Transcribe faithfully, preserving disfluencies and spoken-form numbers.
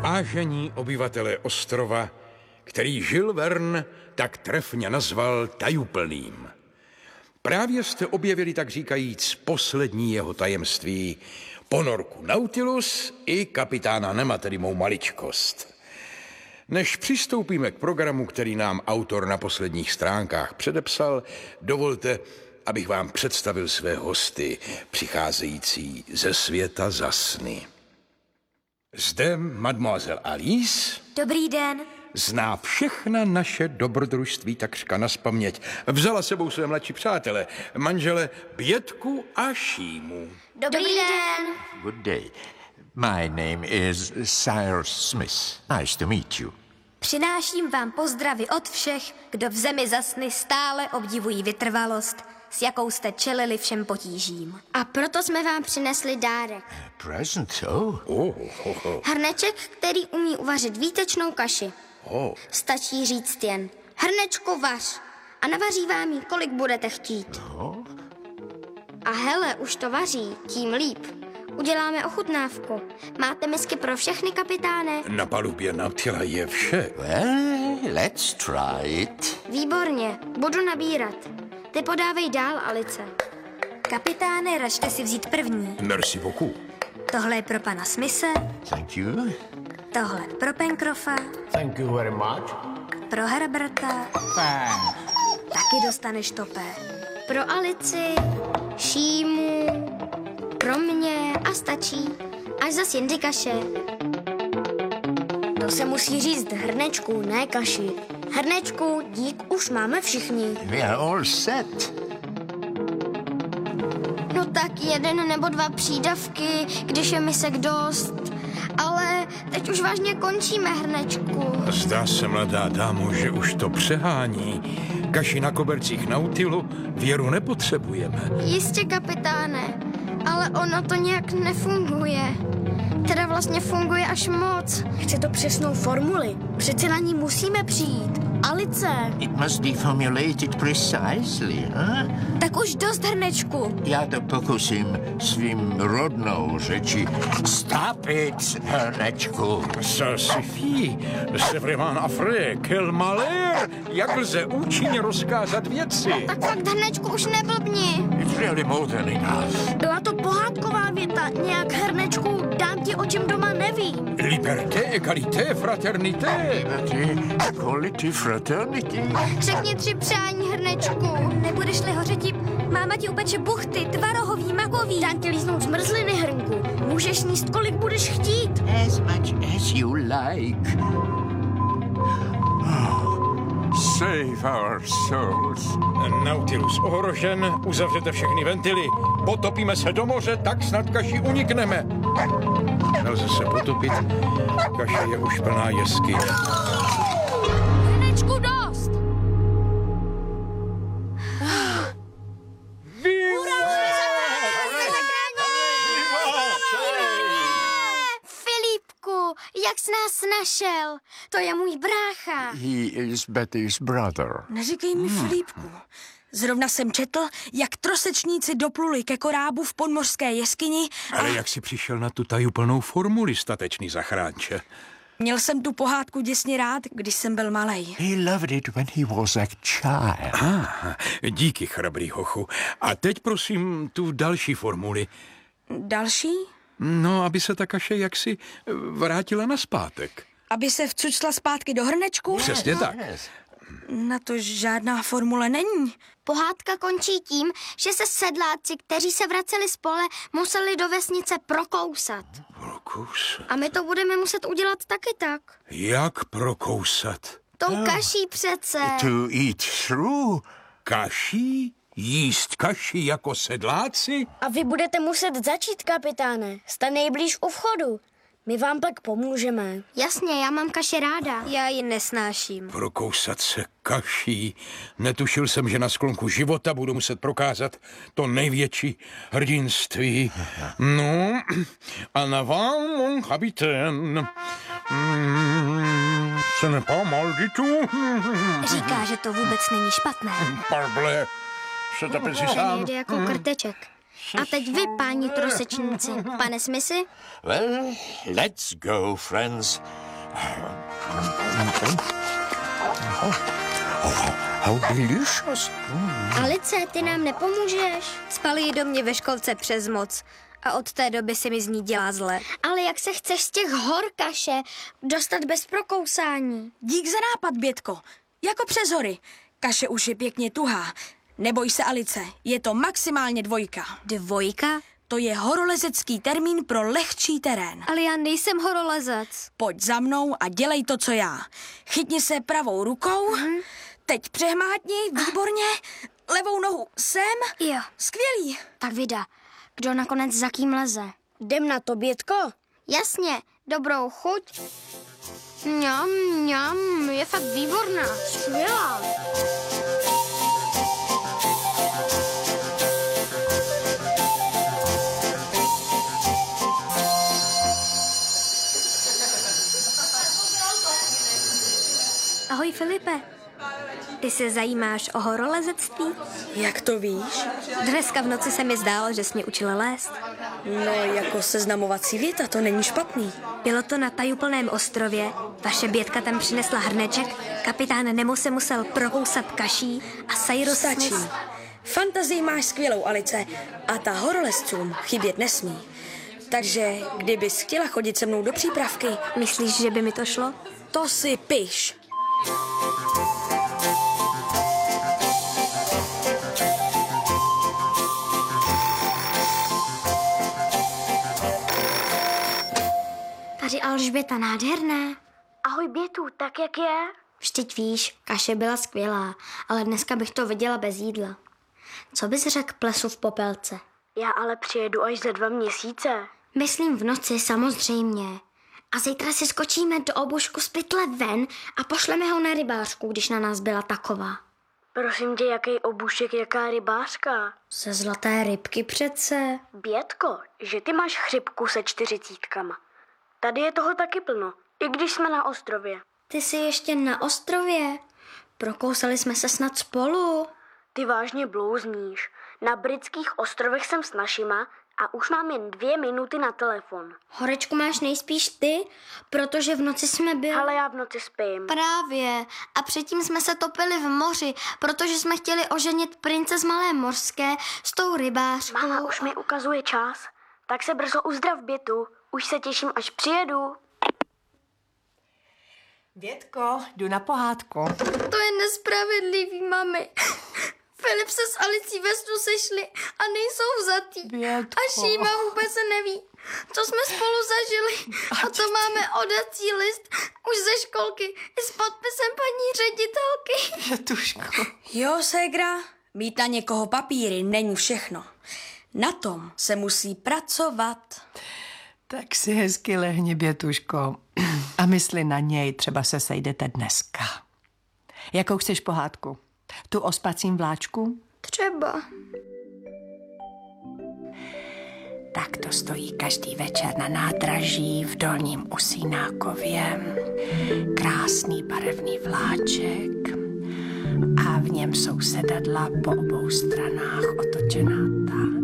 Vážení obyvatelé ostrova, který Jules Verne tak trefně nazval tajuplným. Právě jste objevili, tak říkajíc, poslední jeho tajemství, ponorku Nautilus i kapitána Nema, tedy mou maličkost. Než přistoupíme k programu, který nám autor na posledních stránkách předepsal, dovolte, abych vám představil své hosty, přicházející ze světa za sny. Zde mademoiselle Alice. Dobrý den. Zná všechna naše dobrodružství takřka nazpaměť. Vzala sebou své mladší přátele, manžele Bětku a Šímu. Dobrý, Dobrý den. Good day. My name is Cyrus Smith. Nice to meet you. Přináším vám pozdravy od všech, kdo v zemi za sny stále obdivují vytrvalost, s jakou jste čelili všem potížím. A proto jsme vám přinesli dárek. Present, oh. Oh, oh, oh. Hrneček, který umí uvařit výtečnou kaši. Oh. Stačí říct jen, hrnečku vař a navaří vám ji, kolik budete chtít. Oh. A hele, už to vaří, tím líp. Uděláme ochutnávku. Máte misky pro všechny, kapitáne? Na palubě Nautila je vše. Well, let's try it. Výborně, budu nabírat. Ty podávej dál, Alice. Kapitáne, račte si vzít první. Merci beaucoup. Tohle je pro pana Smise. Thank you. Tohle pro Pencroffa. Thank you very much. Pro Herberta. Thanks. Taky dostaneš topé. Pro Alici, Šímu, pro mě a stačí. Až zas jindy kaše. To se musí říct hrnečku, ne kaši. Hrnečku, dík, už máme všichni. We are all set. No tak jeden nebo dva přídavky, když je misek dost. Ale teď už vážně končíme, hrnečku. Zdá se, mladá dámo, že už to přehání. Kaši na kobercích Nautilu věru nepotřebujeme. Jistě, kapitáne, ale ono to nějak nefunguje. Teda vlastně funguje až moc. Chce to přesnou formuli. Přece na ní musíme přijít. Alice. It must be formulated precisely, huh? Tak už dost, hrnečku. Já to pokusím svým rodnou řeči. Stop it, hrnečku. Ça suffit. C'est vraiment affreux. Quel malheur. Jak lze účinně rozkázat věci? Tak fakt, hrnečku, už neblbni. It's really more than enough. Byla to pohádková věta. Nějak, hrnečku, dám ti, o čem doma nevím. Liberté, égalité, fraternité. Liberty, equality, fraternity. Řekni tři přání, hrnečku. Nebudeš-li hořeti, máma ti upeče buchty, tvarohový, makový. Dám ti líznout zmrzliny, hrnku. Můžeš sníst, kolik budeš chtít. As much as you like. Save our souls. Nautilus ohrožen, uzavřete všechny ventily. Potopíme se do moře, tak snad kaši unikneme. Nelze se potopit, kaše je už plná jeskyně. Hrnečku, dost! Filipku, jak jsi nás našel? To je můj brácha. He is Betty's brother. Neříkej mi, hmm. Filipku. Zrovna jsem četl, jak trosečníci dopluli ke korábu v podmořské jeskyni a... Ale jak jsi přišel na tu tajuplnou formuli, statečný zachránče? Měl jsem tu pohádku děsně rád, když jsem byl malej. He loved it when he was a child. Ah, díky, chrabrý hochu. A teď prosím tu další formuli. Další? No, aby se ta kaše jaksi vrátila nazpátek. Aby se vcučla zpátky do hrnečku? Přesně tak. Na to žádná formule není. Pohádka končí tím, že se sedláci, kteří se vraceli z pole, museli do vesnice prokousat. Prokousat? A my to budeme muset udělat taky tak. Jak prokousat? Tou kaší přece. To eat through. Kaší? Jíst kaši jako sedláci? A vy budete muset začít, kapitáne. Jste nejblíž u vchodu. My vám pak pomůžeme. Jasně, já mám kaši ráda. Já ji nesnáším. Prokousat se kaší. Netušil jsem, že na sklonku života budu muset prokázat to největší hrdinství. No, a na vám, mon capitaine. Mm, ce n'est pas mal du tout. Říká, že to vůbec není špatné. Parble, se to si Ten sám. jde jako krteček. A teď vy, páni trosečníci. Pane Smithy? Well, let's go, friends. How delicious. Alice, ty nám nepomůžeš. Spali ji do mě ve školce přes moc a od té doby se mi z ní dělá zle. Ale jak se chceš z těch hor kaše dostat bez prokousání? Dík za nápad, Bětko. Jako přes hory. Kaše už je pěkně tuhá. Neboj se, Alice, je to maximálně dvojka. Dvojka? To je horolezecký termín pro lehčí terén. Ale já nejsem horolezec. Pojď za mnou a dělej to, co já. Chytni se pravou rukou, mm. teď přehmátni, výborně, levou nohu sem. Jo. Skvělý. Tak vida, kdo nakonec za kým leze? Jdem na to, Bětko? Jasně, dobrou chuť. Mňam, mňam, je fakt výborná. Skvělá. Ahoj, Filipe. Ty se zajímáš o horolezectví? Jak to víš? Dneska v noci se mi zdálo, že jsi mě učila lézt. No, jako seznamovací věta, to není špatný. Bylo to na tajuplném ostrově. Vaše Bětka tam přinesla hrneček, kapitán Nemo se musel prokousat kaší a Cyrus Stačí. Smith... Fantazii máš skvělou, Alice, a ta horolezcům chybět nesmí. Takže kdybys chtěla chodit se mnou do přípravky... Myslíš, že by mi to šlo? To si piš. Tady Alžběta nádherná. Ahoj, Bětu, tak jak je? Vždyť víš, kaše byla skvělá, ale dneska bych to viděla bez jídla. Co bys řekl plesu v popelce? Já ale přijedu až za dva měsíce. Myslím v noci, samozřejmě. A zítra si skočíme do obušku z pytle ven a pošleme ho na rybářku, když na nás byla taková. Prosím tě, jaký obušek, jaká rybářka? Ze zlaté rybky přece. Bětko, že ty máš chřipku se čtyřicítkama. Tady je toho taky plno, i když jsme na ostrově. Ty jsi ještě na ostrově? Prokousali jsme se snad spolu. Ty vážně blouzníš. Na britských ostrovech jsem s našima a už mám jen dvě minuty na telefon. Horečku máš nejspíš ty, protože v noci jsme byli... Ale já v noci spím. Právě. A předtím jsme se topili v moři, protože jsme chtěli oženit prince z Malé Morské s tou rybářkou. Máma už mi ukazuje čas. Tak se brzo uzdrav, Bětu. Už se těším, až přijedu. Bětko, jdu na pohádku. To je nespravedlivý, mami. Filip se s Alicí ve snu sešli a nejsou vzatý. Bětko. A Šíma vůbec se neví, co jsme spolu zažili. A to máme odací list už ze školky i s podpisem paní ředitelky. Bětuško. Jo, ségra, mít na někoho papíry není všechno. Na tom se musí pracovat. Tak si hezky lehni, Bětuško. A mysli na něj, třeba se sejdete dneska. Jakou chceš pohádku? Tu o spacím vláčku? Třeba. Tak to stojí každý večer na nádraží v Dolním Usínákově. Krásný barevný vláček a v něm jsou sedadla po obou stranách otočená tak.